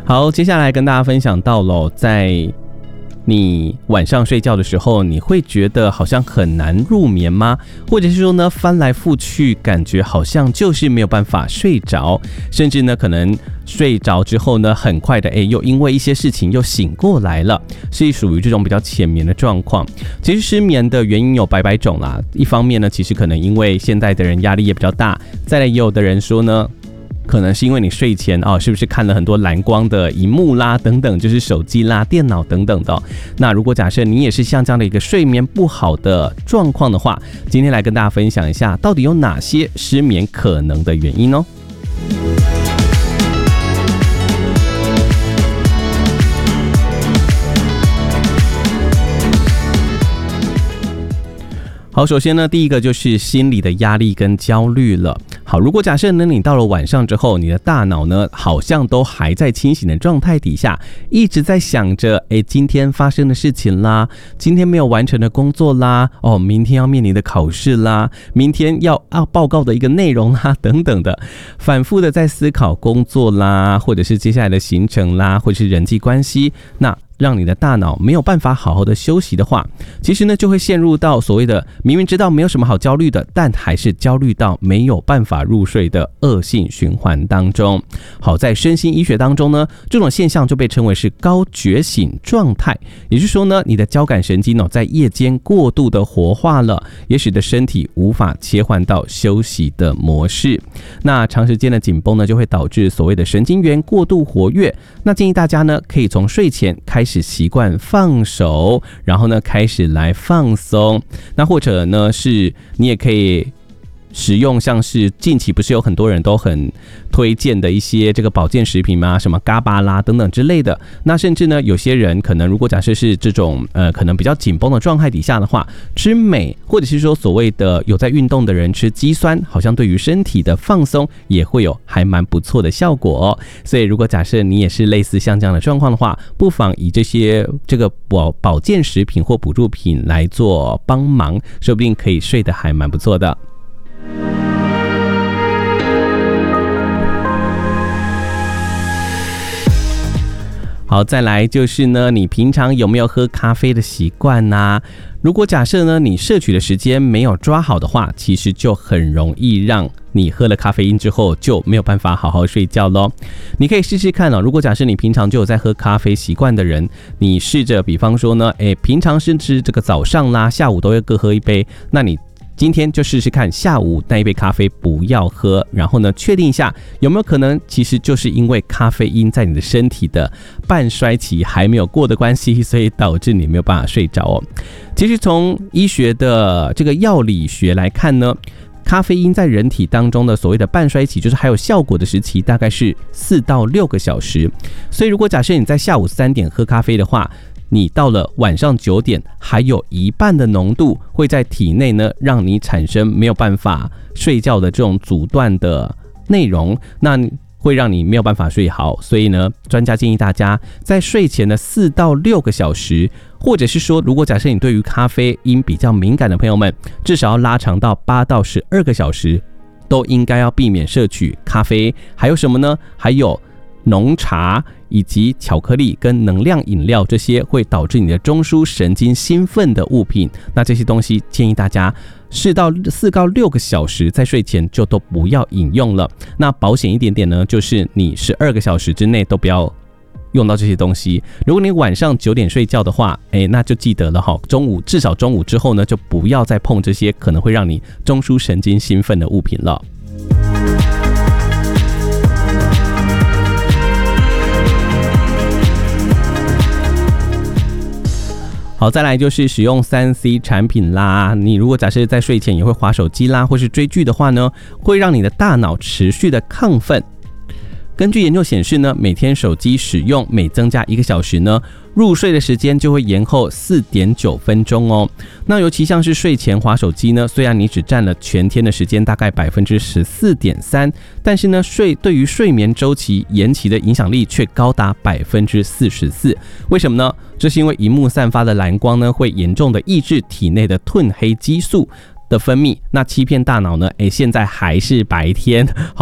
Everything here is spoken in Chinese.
好，接下来跟大家分享到了，在你晚上睡觉的时候，你会觉得好像很难入眠吗？或者是说呢，翻来覆去，感觉好像就是没有办法睡着，甚至呢，可能睡着之后呢，很快的又因为一些事情又醒过来了，是属于这种比较浅眠的状况。其实失眠的原因有百百种啦，一方面呢，其实可能因为现在的人压力也比较大，再来也有的人说呢，可能是因为你睡前是不是看了很多蓝光的萤幕啦等等，就是手机啦、电脑等等的。那如果假设你也是像这样的一个睡眠不好的状况的话，今天来跟大家分享一下，到底有哪些失眠可能的原因哦。好，首先呢，第一个就是心理的压力跟焦虑了。好，如果假设呢，你到了晚上之后，你的大脑呢，好像都还在清醒的状态底下，一直在想着，今天发生的事情啦，今天没有完成的工作啦，明天要面临的考试啦，明天要报告的一个内容啦，等等的，反复的在思考工作啦，或者是接下来的行程啦，或者是人际关系，那让你的大脑没有办法好好的休息的话，其实呢就会陷入到所谓的明明知道没有什么好焦虑的，但还是焦虑到没有办法入睡的恶性循环当中。好，在身心医学当中呢，这种现象就被称为是高觉醒状态，也就是说呢，你的交感神经在夜间过度的活化了，也使得身体无法切换到休息的模式。那长时间的紧绷呢，就会导致所谓的神经元过度活跃。那建议大家呢，可以从睡前开始习惯放手，然后呢开始来放松。那或者呢是你也可以使用像是近期不是有很多人都很推荐的一些这个保健食品吗？什么嘎巴啦等等之类的。那甚至呢，有些人可能如果假设是这种可能比较紧绷的状态底下的话，吃镁或者是说所谓的有在运动的人吃肌酸，好像对于身体的放松也会有还蛮不错的效果哦。所以如果假设你也是类似像这样的状况的话，不妨以这个保健食品或补助品来做帮忙，说不定可以睡得还蛮不错的。好，再来就是呢，你平常有没有喝咖啡的习惯呢？如果假设呢，你摄取的时间没有抓好的话，其实就很容易让你喝了咖啡因之后就没有办法好好睡觉咯。你可以试试看如果假设你平常就有在喝咖啡习惯的人，你试着比方说呢，平常是吃这个早上啦、下午都会各喝一杯，那你今天就试试看下午那一杯咖啡不要喝，然后呢确定一下有没有可能其实就是因为咖啡因在你的身体的半衰期还没有过的关系，所以导致你没有办法睡着哦。其实从医学的这个药理学来看呢，咖啡因在人体当中的所谓的半衰期，就是还有效果的时期，大概是4到6个小时。所以如果假设你在下午3点喝咖啡的话，你到了晚上9点，还有一半的浓度会在体内呢，让你产生没有办法睡觉的这种阻断的内容，那会让你没有办法睡好。所以呢，专家建议大家在睡前的4到6个小时，或者是说，如果假设你对于咖啡因比较敏感的朋友们，至少要拉长到8到12个小时，都应该要避免摄取咖啡。还有什么呢？还有浓茶以及巧克力跟能量饮料，这些会导致你的中枢神经兴奋的物品，那这些东西建议大家4到6个小时在睡前就都不要饮用了。那保险一点点呢，就是你12个小时之内都不要用到这些东西。如果你晚上9点睡觉的话，那就记得了至少中午之后呢，就不要再碰这些可能会让你中枢神经兴奋的物品了。好，再来就是使用3C 产品啦。你如果假设在睡前也会滑手机啦，或是追剧的话呢，会让你的大脑持续的亢奋。根据研究显示呢，每天手机使用每增加1个小时呢，入睡的时间就会延后 4.9 分钟哦。那尤其像是睡前滑手机呢，虽然你只占了全天的时间大概 14.3%， 但是呢，对于睡眠周期延期的影响力却高达 44%。 为什么呢？这是因为萤幕散发的蓝光呢，会严重的抑制体内的褪黑激素的分泌，那欺骗大脑呢，现在还是白天，